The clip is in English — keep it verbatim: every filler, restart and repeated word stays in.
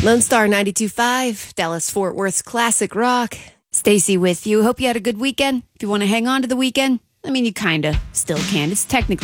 Lone Star ninety-two point five, Dallas-Fort Worth's classic rock. Stacy with you. Hope you had a good weekend. If you want to hang on to the weekend, I mean, you kind of still can. It's technically